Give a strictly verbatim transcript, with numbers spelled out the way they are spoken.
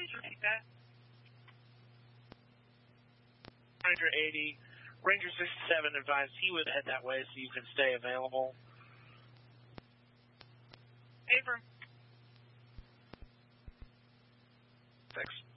Take that. Ranger eighty, Ranger sixty-seven advised he would head that way so you can stay available. Affirm. Thanks.